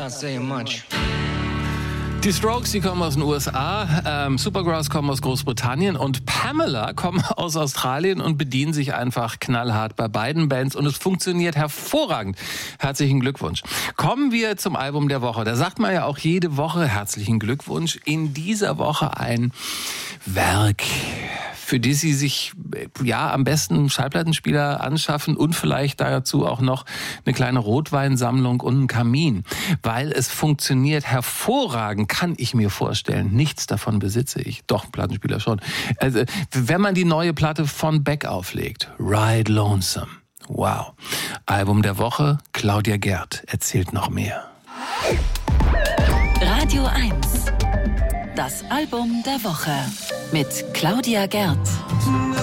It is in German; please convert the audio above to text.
Not saying much. Die Strokes, die kommen aus den USA, Supergrass kommen aus Großbritannien und Pamela kommen aus Australien und bedienen sich einfach knallhart bei beiden Bands und es funktioniert hervorragend. Herzlichen Glückwunsch. Kommen wir zum Album der Woche. Da sagt man ja auch jede Woche herzlichen Glückwunsch. In dieser Woche ein Werk, für die Sie sich am besten Schallplattenspieler anschaffen und vielleicht dazu auch noch eine kleine Rotweinsammlung und einen Kamin. Weil es funktioniert hervorragend, kann ich mir vorstellen. Nichts davon besitze ich. Doch, ein Plattenspieler schon. Also, wenn man die neue Platte von Beck auflegt, Ride Lonesome. Wow. Album der Woche, Claudia Gerd erzählt noch mehr. Radio 1. Das Album der Woche mit Claudia Gerd.